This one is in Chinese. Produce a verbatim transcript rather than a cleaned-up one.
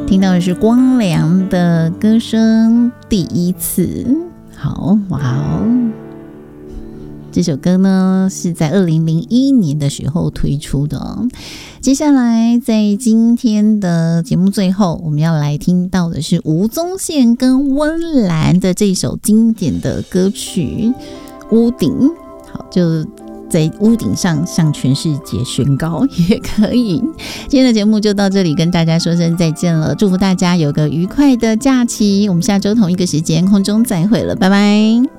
听到的是光良的歌声第一次。好，哇哦，这首歌呢是在二零零一年的时候推出的。接下来在今天的节目最后，我们要来听到的是吴宗宪跟温岚的这首经典的歌曲《屋顶》。好，就在屋顶上向全世界宣告也可以。今天的节目就到这里，跟大家说声再见了，祝福大家有个愉快的假期。我们下周同一个时间空中再会了，拜拜。